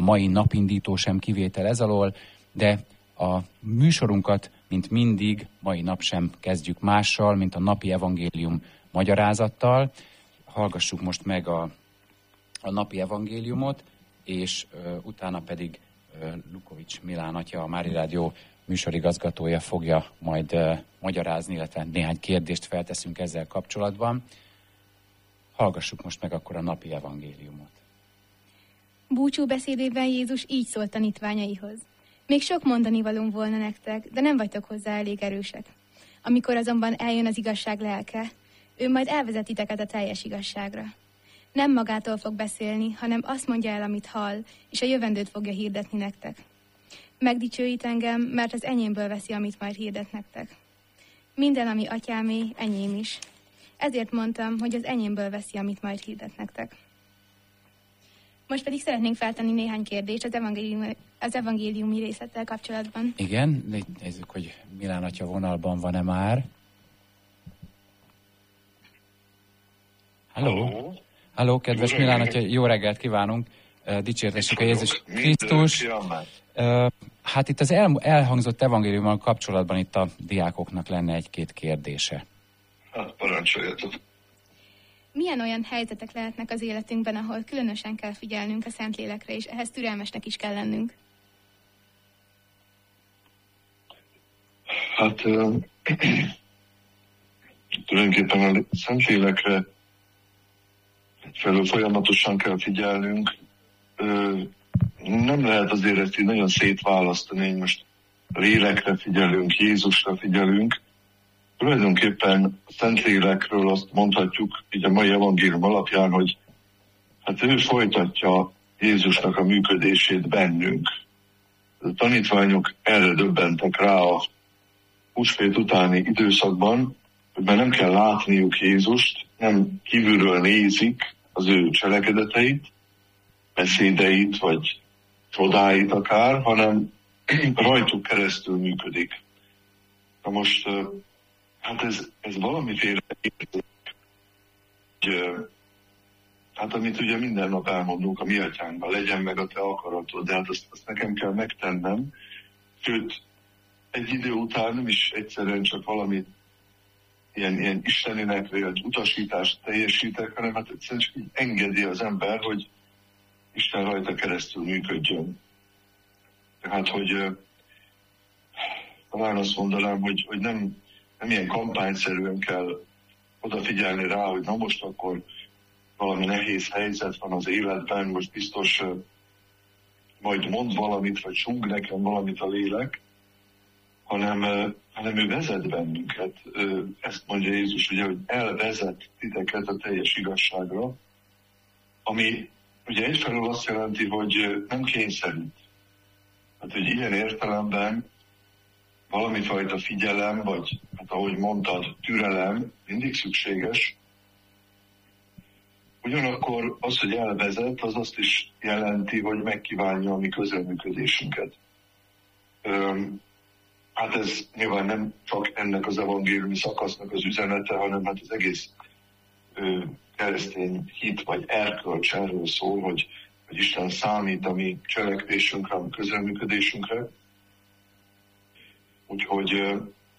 mai napindító sem kivétel ez alól, de a műsorunkat, mint mindig, mai nap sem kezdjük mással, mint a napi evangélium magyarázattal. Hallgassuk most meg a napi evangéliumot, és utána pedig Lukovics Milán atya, a Mária Rádió műsorigazgatója fogja majd magyarázni, illetve néhány kérdést felteszünk ezzel kapcsolatban. Hallgassuk most meg akkor a napi evangéliumot. Búcsú beszédében Jézus így szólt tanítványaihoz. Még sok mondani valóm volna nektek, de nem vagytok hozzá elég erősek. Amikor azonban eljön az igazság lelke, ő majd elvezet titeket a teljes igazságra. Nem magától fog beszélni, hanem azt mondja el, amit hall, és a jövendőt fogja hirdetni nektek. Megdicsőít engem, mert az enyémből veszi, amit majd hirdet nektek. Minden, ami atyámé, enyém is. Ezért mondtam, hogy az enyémből veszi, amit majd hirdet nektek. Most pedig szeretnénk feltenni néhány kérdést az evangéliumi részlettel kapcsolatban. Igen, nézzük, hogy Milán atya vonalban van-e már. Halló! Halló, kedves Milán atya, jó reggelt kívánunk! Dicsértessük a Jézus Krisztus! Hát itt az elhangzott evangéliummal kapcsolatban itt a diákoknak lenne egy-két kérdése. Hát parancsoljatok! Milyen olyan helyzetek lehetnek az életünkben, ahol különösen kell figyelnünk a Szentlélekre, és ehhez türelmesnek is kell lennünk? Hát tulajdonképpen a Szentlélekre egyfelől folyamatosan kell figyelnünk. Nem lehet azért ezt így nagyon szétválasztani, hogy most a lélekre figyelünk, Jézusra figyelünk. Tulajdonképpen a Szentlélekről azt mondhatjuk, így a mai evangélium alapján, hogy hát ő folytatja Jézusnak a működését bennünk. A tanítványok erre döbbentek rá a húsvét utáni időszakban, hogy már nem kell látniuk Jézust, nem kívülről nézik az ő cselekedeteit, beszédeit, vagy csodáit akár, hanem rajtuk keresztül működik. Na most, hát ez valamiféle hát amit ugye minden nap elmondunk a mi atyánkban, legyen meg a te akaratod, de hát azt nekem kell megtennem, sőt, egy idő után nem is egyszerűen csak valami ilyen isteninek vélt utasítást teljesítek, hanem hát egyszerűen csak így engedi az ember, hogy Isten rajta keresztül működjön. Tehát, hogy talán azt mondanám, hogy nem ilyen kampányszerűen kell odafigyelni rá, hogy na most akkor valami nehéz helyzet van az életben, most biztos majd mond valamit, vagy sung nekem valamit a lélek, hanem ő vezet bennünket. Ezt mondja Jézus, ugye, hogy elvezet titeket a teljes igazságra, ami ugye egyfelől azt jelenti, hogy nem kényszerít. Hát, hogy ilyen értelemben valami fajta figyelem, vagy hát ahogy mondtad, türelem mindig szükséges. Ugyanakkor az, hogy elvezet, az azt is jelenti, hogy megkívánja a mi közreműködésünket. Hát ez nyilván nem csak ennek az evangéliumi szakasznak az üzenete, hanem hát az egész keresztény hit vagy erkölcs erről szól, hogy Isten számít a mi cselekvésünkre, a mi közreműködésünkre. Úgyhogy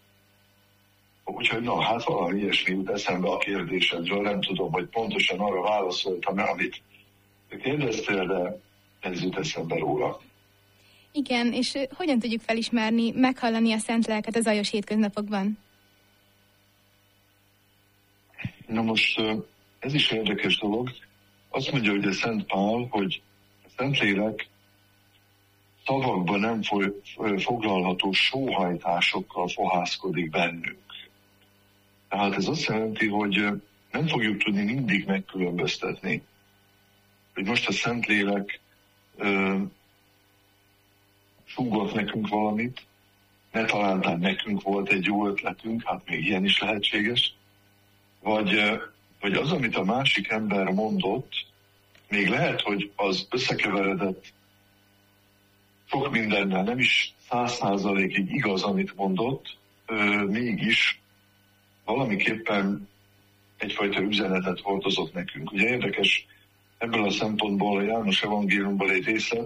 na, hát valami ilyesmi jut eszembe a kérdésedről. Nem tudom, hogy pontosan arra válaszoltam-e, amit kérdeztél, de ez jut eszembe róla. Igen, és hogyan tudjuk felismerni, meghallani a Szent Lelket az aljas hétköznapokban? Na most ez is érdekes dolog. Azt mondja, hogy a Szent Pál, hogy a Szentlélek szavakban nem foglalható sóhajtásokkal fohászkodik bennünk. Tehát ez azt jelenti, hogy nem fogjuk tudni mindig megkülönböztetni, hogy most a Szentlélek súgott nekünk valamit, ne talántán nekünk volt egy jó ötletünk, hát még ilyen is lehetséges, vagy az, amit a másik ember mondott, még lehet, hogy az összekeveredett sok mindennel, nem is 100%-ig igaz, amit mondott, mégis valamiképpen egyfajta üzenetet hordozott nekünk. Ugye érdekes ebből a szempontból a János evangéliumban egy része,